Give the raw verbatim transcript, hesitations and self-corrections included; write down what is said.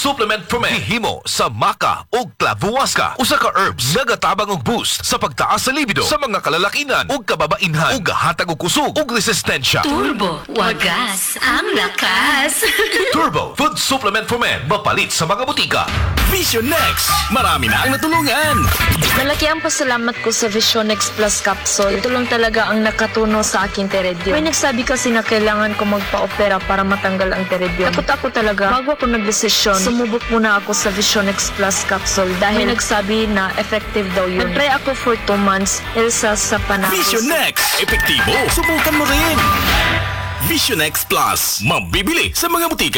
Supplement Promen hihimo sa maca ug clavuasca, usa ka herbs nagatabang og boost sa pagtaas sa libido sa mga kalalakinan ug kababainhan ug gahatag og kusog ug resistensya. Turbo, wagas, ang lakas. Turbo Food Supplement Promen mapalit sa mga butika. Vision Next, marami na ang natulungan. Malaki ang pasalamat ko sa Vision X Plus Capsule. Ito lang talaga ang nakatuno sa aking teredyo. May nagsabi kasi na kailangan ko magpa-opera para matanggal ang teredyo. Takot ako talaga. Bago ako nagdesisyon, sumubok muna ako sa Vision X Plus Capsule dahil may nagsabi na effective daw yun. Nag-try ako for two months, Elsa sa panahon. Vision Next, epektibo. Subukan mo rin. Vision X Plus, mabibili sa mga butika.